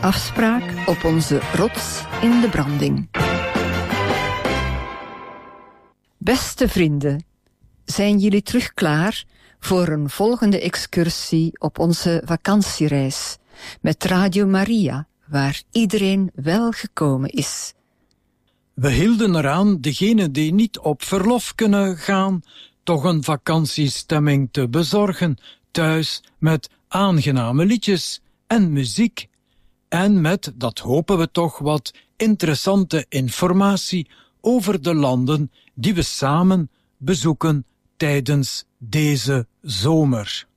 Afspraak op onze rots in de branding. Beste vrienden, zijn jullie terug klaar voor een volgende excursie op onze vakantiereis met Radio Maria, waar iedereen welgekomen is? We hielden eraan degenen die niet op verlof kunnen gaan, toch een vakantiestemming te bezorgen, thuis met aangename liedjes en muziek. En met, dat hopen we toch, wat interessante informatie over de landen die we samen bezoeken tijdens deze zomer.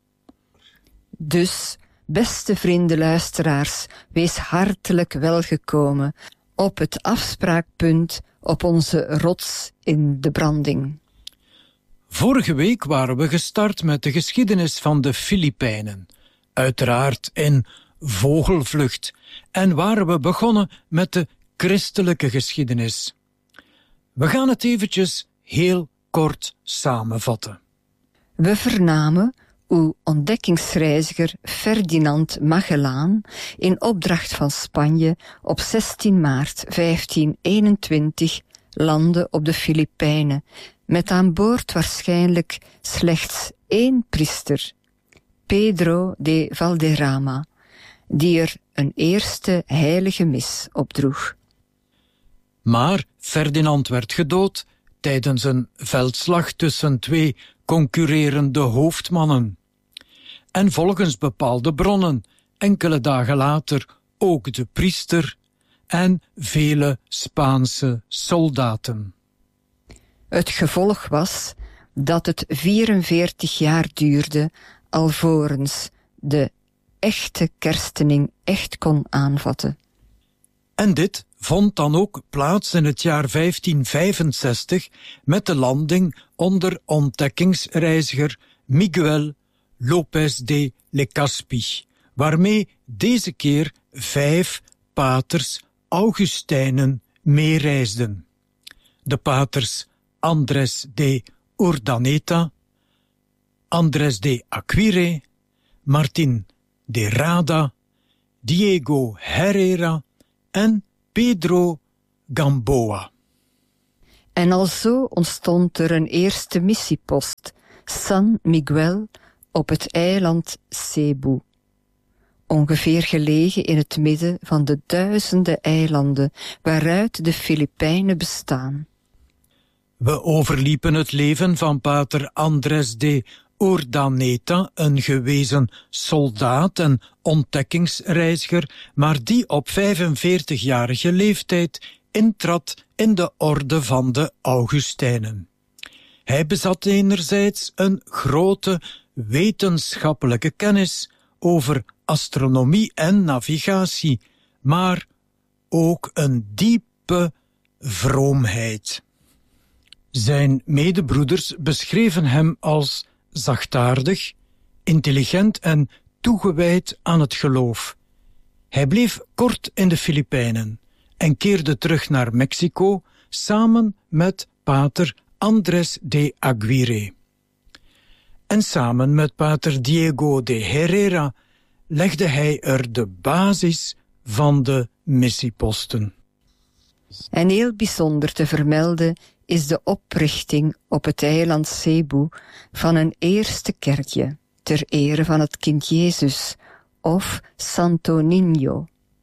Dus, beste vrienden luisteraars, wees hartelijk welgekomen op het afspraakpunt op onze rots in de branding. Vorige week waren we gestart met de geschiedenis van de Filipijnen, uiteraard in vogelvlucht, en waren we begonnen met de christelijke geschiedenis. We gaan het eventjes heel kort samenvatten. We vernamen hoe ontdekkingsreiziger Ferdinand Magellaan in opdracht van Spanje op 16 maart 1521 landde op de Filipijnen, met aan boord waarschijnlijk slechts 1 priester, Pedro de Valderrama, die er een eerste heilige mis opdroeg. Maar Ferdinand werd gedood tijdens een veldslag tussen 2 concurrerende hoofdmannen. En volgens bepaalde bronnen enkele dagen later ook de priester en vele Spaanse soldaten. Het gevolg was dat het 44 jaar duurde alvorens de echte kerstening echt kon aanvatten. En dit vond dan ook plaats in het jaar 1565 met de landing onder ontdekkingsreiziger Miguel López de Legazpi, waarmee deze keer 5 paters Augustijnen meereisden. De paters Andrés de Urdaneta, Andrés de Aguirre, Martín de Rada, Diego Herrera en Pedro Gamboa. En alzo ontstond er een eerste missiepost, San Miguel, op het eiland Cebu, ongeveer gelegen in het midden van de duizenden eilanden waaruit de Filipijnen bestaan. We overliepen het leven van pater Andrés de Urdaneta, een gewezen soldaat en ontdekkingsreiziger, maar die op 45-jarige leeftijd intrad in de orde van de Augustijnen. Hij bezat enerzijds een grote wetenschappelijke kennis over astronomie en navigatie, maar ook een diepe vroomheid. Zijn medebroeders beschreven hem als zachtaardig, intelligent en toegewijd aan het geloof. Hij bleef kort in de Filipijnen en keerde terug naar Mexico samen met pater Andrés de Aguirre. En samen met pater Diego de Herrera legde hij er de basis van de missieposten. En heel bijzonder te vermelden is de oprichting op het eiland Cebu van een eerste kerkje ter ere van het kind Jezus, of Santo Niño.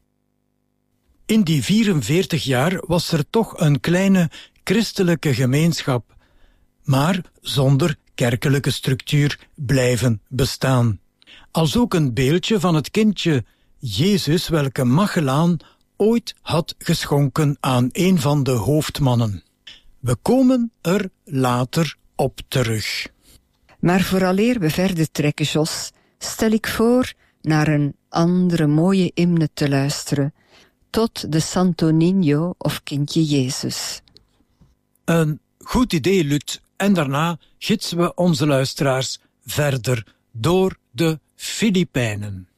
In die 44 jaar was er toch een kleine christelijke gemeenschap, maar zonder kerkelijke structuur blijven bestaan. Als ook een beeldje van het kindje Jezus, welke Magellaan ooit had geschonken aan een van de hoofdmannen. We komen er later op terug. Maar vooraleer we verder trekken, Jos, stel ik voor naar een andere mooie hymne te luisteren, tot de Santo Niño of kindje Jezus. Een goed idee, Lut. En daarna gidsen we onze luisteraars verder door de Filipijnen.